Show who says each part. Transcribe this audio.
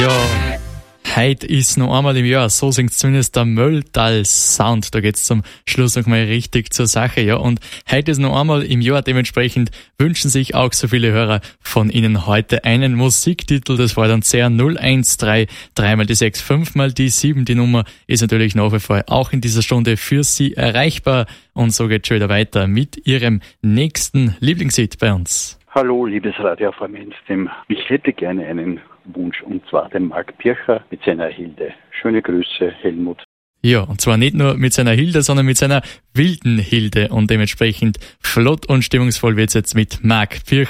Speaker 1: Heute ist noch einmal im Jahr, so singt zumindest der Mölltal-Sound. Da geht's zum Schluss noch mal richtig zur Sache, ja. Und heute ist noch einmal im Jahr, dementsprechend wünschen sich auch so viele Hörer von Ihnen heute einen Musiktitel. Das war dann CR 013, 3 mal die 6, 5 mal die 7. Die Nummer ist natürlich nach wie vor auch in dieser Stunde für Sie erreichbar. Und so geht's schon wieder weiter mit Ihrem nächsten Lieblingshit bei uns.
Speaker 2: Hallo, liebes Radio-Freund, ich hätte gerne einen Wunsch, und zwar den Marc Pircher mit seiner Hilde. Schöne Grüße, Helmut.
Speaker 1: Ja, und zwar nicht nur mit seiner Hilde, sondern mit seiner wilden Hilde. Und dementsprechend flott und stimmungsvoll wird's jetzt mit Marc Pircher.